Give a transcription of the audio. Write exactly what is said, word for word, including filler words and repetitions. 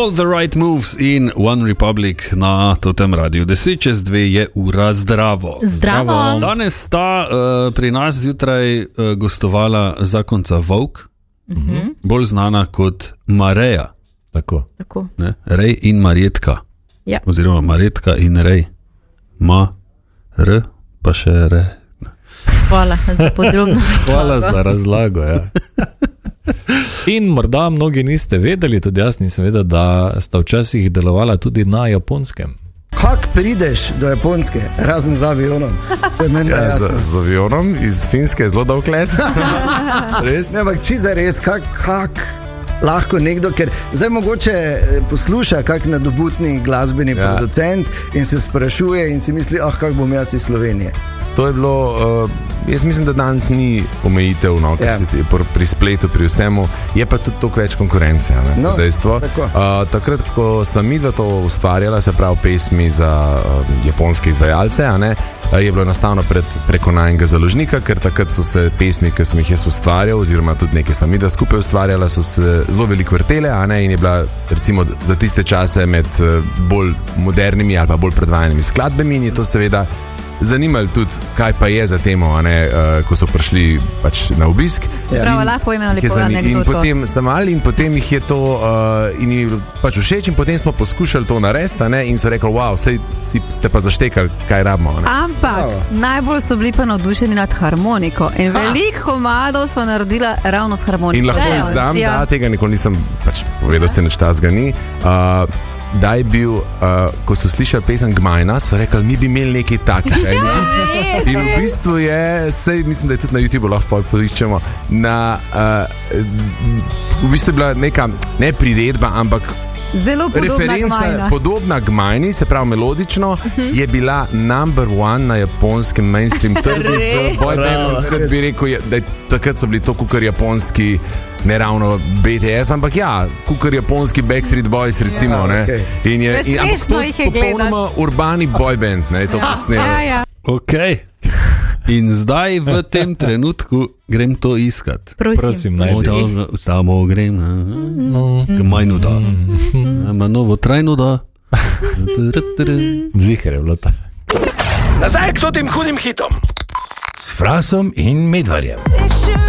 All the right moves in One Republic na Totem Radio. Deset čez dve je ura zdravo. Zdravo. Danes sta uh, pri nas zjutraj uh, gostovala zakonca Vovk, mm-hmm. bolj znana kot Mareja. Tako. Tako. Ne? Rej in Marjetka. Ja. Oziroma Marjetka in Rej. Ma, R, pa še Re. Hvala za podrobno. Hvala za razlago, ja. In morda mnogi niste vedeli, tudi jaz nisem vedel, da sta včasih delovala tudi na Japonskem. Kak prideš do Japonske, razen z avionom? To je meni ja, jasno. Z, z avionom iz Finske je zelo dolg let. Res? Ne, ampak čiza res, kak, kak lahko nekdo, ker zdaj mogoče posluša kak nadobutni glasbeni ja. producent in se sprašuje in si misli, ah, kak bom jaz iz Slovenije. To je bilo, uh, jaz mislim, da danes ni omejitev, no, kar se ti pri spletu, pri vsemu, je pa tudi toliko več konkurence, ne, no, dejstvo. Uh, takrat, ko sta midva to ustvarjala, se pravi pesmi za uh, japonske izvajalce, a ne, uh, je bilo enostavno pred, preko najnega založnika, ker takrat so se pesmi, ki sem jih jaz ustvarjal, oziroma tudi nekaj sta midva skupaj ustvarjala, so se zelo veliko vrtele, a ne, in je bila recimo za tiste čase med uh, bolj modernimi ali pa bolj predvajanimi skladbami in je to seveda zanimali tudi, kaj pa je za temo, a ne, uh, ko so prišli pač na obisk. Ja. Prav, lahko imeli po anekdotko. In potem sem ali in potem jih je to uh, in jih pač všeč in potem smo poskušali to narediti, a ne, in so rekli, wow, sej si, ste pa zaštekali, kaj rabimo. A ne. Ampak wow. najbolj so bili pa navdušeni nad harmoniko in veliko komadov smo naredila ravno s harmoniko. In lahko izdam, ja. da tega nikoli nisem pač povedal, se nič tazga ni. Uh, da je bil, uh, ko so slišali pesem Gmajna, so rekli, mi bi imeli nekaj takega. Ja, in, v bistvu, res, in v bistvu je, sej, mislim, da je tudi na YouTube lahko poiščemo, na, uh, v bistvu je bila neka, ne priredba, ampak zelo podobna referenca, podobna Gmajni, se pravi melodično, uh-huh. je bila number one na japonskem mainstream trgu z boybandom, takrat bi rekel, da takrat so bili to kukar japonski, ne ravno B T S, ampak ja, kukar japonski Backstreet Boys recimo, ja, ne. Okay. In je, in, ampak to je popolnoma urbani boyband, ne, to posnelo. Ja, ja. Ok. In zdaj v tem trenutku grem to iskat. Prosim, Prosim najdi. Samo grem. Gmajnu da. Ima novo trajno da. Ziher je bilo ta. Nazaj k tem hudim hitom. S Frasom in Medvarjem.